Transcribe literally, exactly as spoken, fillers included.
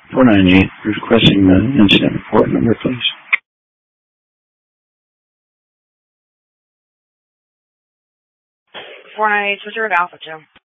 four ninety-eight, requesting the incident report number, please. four ninety-eight, Switcher at Alpha two.